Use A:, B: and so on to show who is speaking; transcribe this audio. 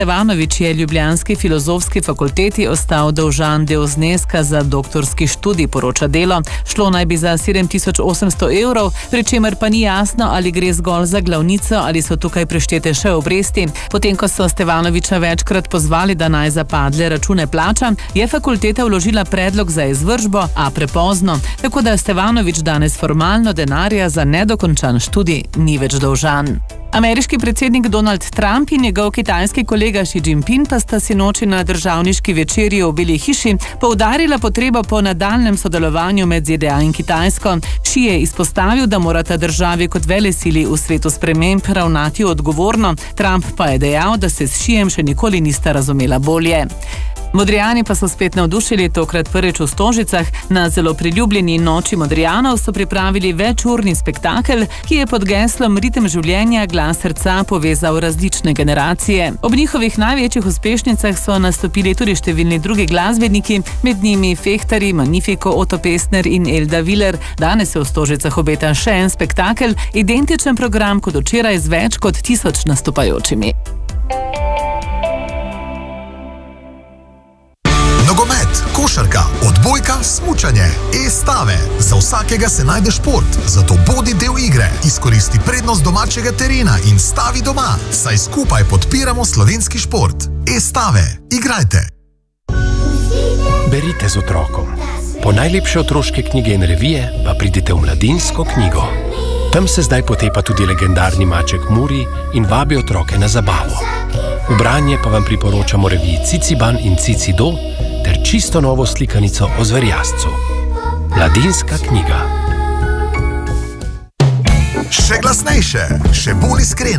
A: Stevanovič je ljubljanski filozofski fakulteti ostal dolžan del zneska za doktorski študij, poroča Delo. Šlo naj bi za 7800 evrov, pri čemer pa ni jasno, ali gre zgolj za glavnico ali so tukaj preštete še obresti. Potem, ko so Stevanoviča večkrat pozvali, da naj zapadle račune plača, je fakulteta vložila predlog za izvršbo, a prepozno, tako da Stevanovič danes formalno denarja za nedokončan študij ni več dolžan. Ameriški predsednik Donald Trump in njegov kitajski kolega Xi Jinping pa sta sinoči na državniški večerji v Beli hiši poudarila potrebo po nadaljnjem sodelovanju med ZDA in Kitajsko. Xi je izpostavil, da morata državi kot velesili v svetu sprememb ravnati odgovorno. Trump pa je dejal, da se s Xijem še nikoli nista razumela bolje. Modrijani pa so spet navdušili, tokrat prvič v Stožicah. Na zelo priljubljeni Noči Modrijanov so pripravili večurni spektakel, ki je pod geslom Ritem življenja, glas srca povezal različne generacije. Ob njihovih največjih uspešnicah so nastopili tudi številni drugi glasbeniki, med njimi Fehtari, Magnifico, Otto Pestner in Elda Viler. Danes se v Stožicah obeta še en spektakel, identičen program kot včeraj z več kot 1000 nastopajočimi.
B: Košarka, odbojka, smučanje, e-stave. Za vsakega se najde šport, zato bodi del igre. Izkoristi prednost domačega terena in stavi doma, saj skupaj podpiramo slovenski šport. E-stave, igrajte!
C: Berite z otrokom. Po najlepše otroške knjige in revije pa pridite v Mladinsko knjigo. Tam se zdaj potepa tudi legendarni maček Muri in vabi otroke na zabavo. V branje pa vam priporočamo reviji Ciciban in Cicido ter čisto novo slikanico o zverjascu. Mladinska knjiga.
B: Še glasnejše, še bolj iskrene.